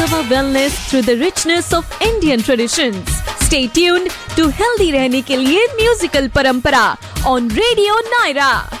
discover wellness through the richness of Indian traditions. Stay tuned to healthy रहने के लिए musical परंपरा on Radio Naira.